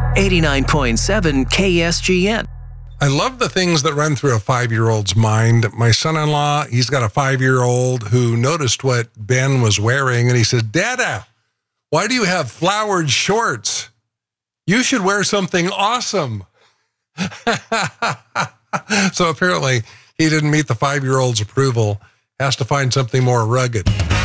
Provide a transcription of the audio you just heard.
89.7 KSGN. I love the things that run through a 5-year-old's mind. My son-in-law, he's got a 5-year-old who noticed what Ben was wearing, and he said, "Dada, why do you have flowered shorts? You should wear something awesome." So apparently he didn't meet the 5-year-old's approval, has to find something more rugged.